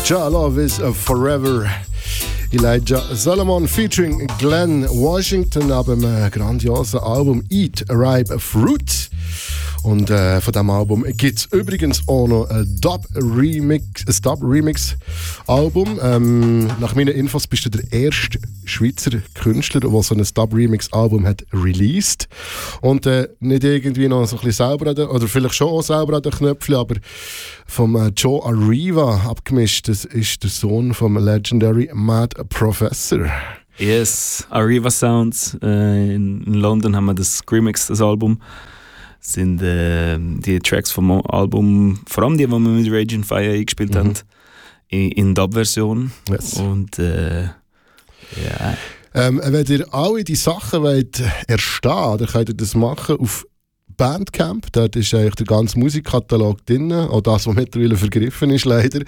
Ja, Love is Forever. Elijah Solomon featuring Glenn Washington ab dem grandiosen Album Eat, Ripe Fruit. Und von diesem Album gibt es übrigens auch noch ein Dub-Remix-Album. Nach meinen Infos bist du der erste Schweizer Künstler, der so ein Dub-Remix-Album hat released. Und nicht irgendwie noch so ein bisschen selber, oder vielleicht schon auch selber an den Knöpfchen, aber vom Joe Arriva abgemischt. Das ist der Sohn vom Legendary Mad Professor. Yes, Arriva Sounds. In London haben wir das Remix, das Album. Sind die Tracks vom Album, vor allem die wir mit Rage and Fire eingespielt haben, in Dub-Version. Yes. Und ja. Wenn ihr alle die Sachen wollt erstehen, dann könnt ihr das machen auf Bandcamp. Dort ist eigentlich der ganze Musikkatalog drin, auch das, was mittlerweile vergriffen ist, leider.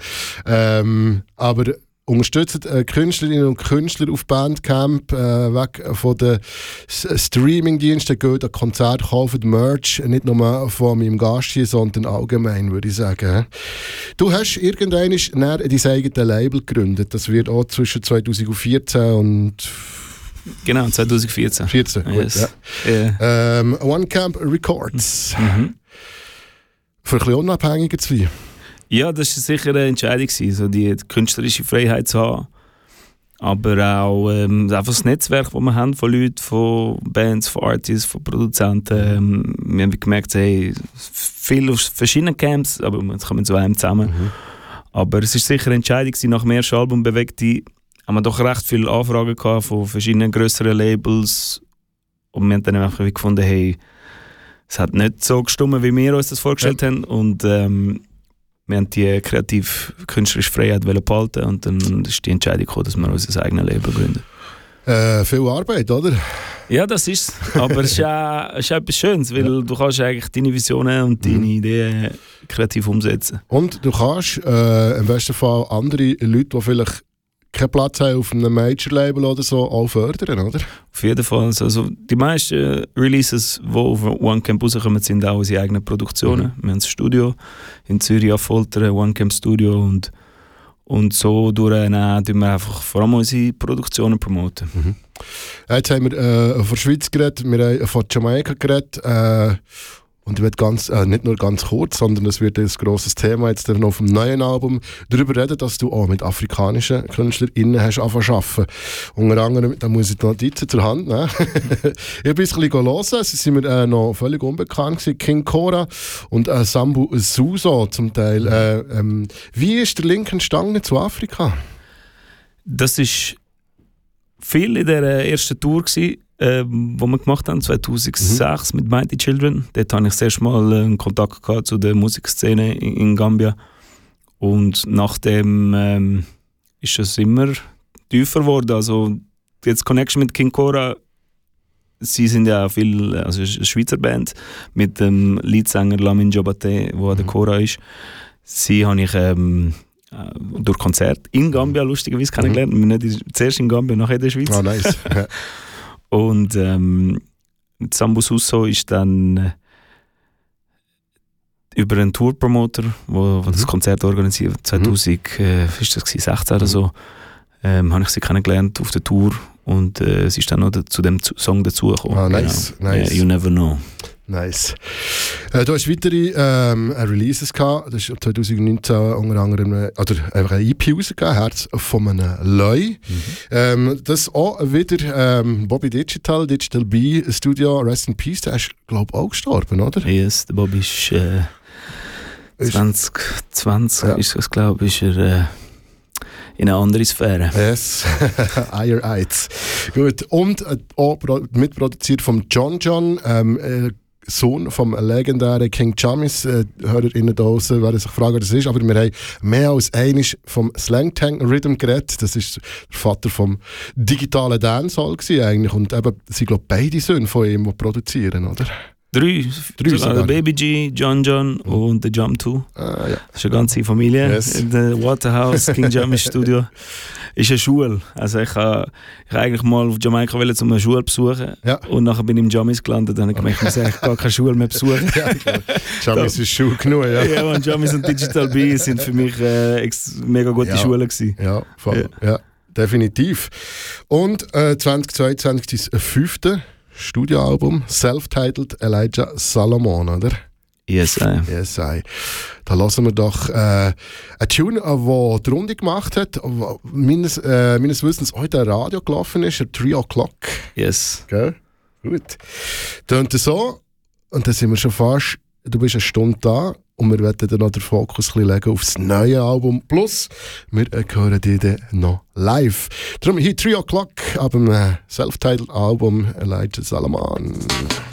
Aber unterstützt Künstlerinnen und Künstler auf Bandcamp, weg von den Streamingdiensten, geht an Konzerte, kaufen Merch, nicht nur von meinem Gast hier, sondern allgemein, würde ich sagen. Du hast irgendwann dein eigenes Label gegründet, das wird auch zwischen 2014 und... Genau, 2014. 14, yes. Gut, ja. One Camp Records. Für ein bisschen unabhängiger zu sein. Ja, das war sicher eine Entscheidung, so die künstlerische Freiheit zu haben. Aber auch einfach das Netzwerk, das wir haben von Leuten, von Bands, von Artists, von Produzenten. Wir haben gemerkt, hey, viel aus verschiedenen Camps, aber jetzt kommen zu einem zusammen. Aber es war sicher eine Entscheidung, nach dem ersten Album «Bewegte» haben wir doch recht viele Anfragen gehabt von verschiedenen grösseren Labels. Und wir haben dann einfach gefunden, hey, es hat nicht so gestimmt, wie wir uns das vorgestellt haben. Und wir haben die kreativ-künstlerische Freiheit behalten und dann ist die Entscheidung gekommen, dass wir unser eigenes Leben gründen. Viel Arbeit, oder? Ja, das ist es. Aber es ist etwas Schönes, weil du kannst eigentlich deine Visionen und deine Ideen kreativ umsetzen. Und du kannst im besten Fall andere Leute, die vielleicht keinen Platz haben auf einem Major-Label oder so, auch fördern, oder? Auf jeden Fall. Also die meisten Releases, die auf One Camp rauskommen, sind auch unsere eigenen Produktionen. Wir haben ein Studio in Zürich Affoltern, One Camp Studio und so tun wir einfach vor allem unsere Produktionen promoten. Jetzt haben wir von der Schweiz geredet, wir haben von Jamaika geredet. Und ich werde nicht nur ganz kurz, sondern es wird ein grosses Thema jetzt noch auf dem neuen Album darüber reden, dass du auch mit afrikanischen KünstlerInnen hast angefangen zu arbeiten. Unter anderem, da muss ich die Notizen zur Hand nehmen. Ich habe ein bisschen hören, sie sind mir noch völlig unbekannt gewesen. King Kora und Sambu Suso zum Teil. Wie ist der Link entstanden zu Afrika? Das war viel in der ersten Tour gewesen, wo wir gemacht haben, 2006 mit Mighty Children. Dort hatte ich das erste Mal einen Kontakt gehabt zu der Musikszene in Gambia. Und nachdem ist es immer tiefer geworden. Also jetzt Connection mit King Kora, sie sind ja viel, also eine Schweizer Band mit dem Leadsänger Lamin Jobate, der an der Kora ist. Sie habe ich durch Konzert in Gambia lustigerweise kennengelernt. Wir nicht zuerst in Gambia, nachher in der Schweiz. Oh, nice. Und Sambu Suso ist dann über einen Tourpromoter, der das Konzert organisiert, 2016 oder so, habe ich sie kennengelernt auf der Tour und sie ist dann noch zu dem Song dazugekommen. Ah, nice, genau. nice. You Never Know. Nice. Du hast weitere Releases gehabt. Das ist 2019 unter anderem oder einfach ein EP rausgegeben, «Herz von einem Leu». Das auch wieder Bobby Digital B Studio, Rest in Peace. Der ist, glaube ich, auch gestorben, oder? Yes, der Bobby ist 2020 ist es, glaube ich, in eine andere Sphäre. Yes, Eier Eiz. Gut. Und auch mitproduziert vom John, Sohn vom legendären King Jamis. HörerInnen da draussen werden sich fragen, was das ist. Aber wir haben mehr als einmal vom Slang Tank Rhythm geredet. Das ist der Vater vom digitalen Dancehall eigentlich. Und eben, sind, glaube ich, beide Söhne von ihm, die produzieren, oder? Drei sogar. Baby G, John und der Jump 2. Ja. Das ist eine ganze Familie. Yes. In der Waterhouse, King Jamis Studio. ist eine Schule. Also ich eigentlich mal auf Jamaika wollte, um eine Schule besuchen. Ja. Und nachher bin ich im Jammis gelandet und habe gemerkt, ich muss eigentlich gar keine Schule mehr besuchen. Ja, Jammis ist Schule genug, ja. Ja, und Jammis und Digital B sind für mich mega gute Schulen gewesen. Ja, voll. Ja, definitiv. Und 2022 ist das 5. Studioalbum, self-titled Elijah Salomon, oder? Yes, I. Da lassen wir doch einen Tune, der die Runde gemacht hat, meines Wissens heute ein Radio gelaufen ist, 3 O'Clock. Yes. Gell? Gut. Tönt so, und dann sind wir schon fast, du bist eine Stunde da, und wir werden dann noch den Fokus ein bisschen legen auf das neue Album. Plus, wir hören die dann noch live. Darum hier 3 O'Clock ab dem Self-Titled Album Elijah Salomon.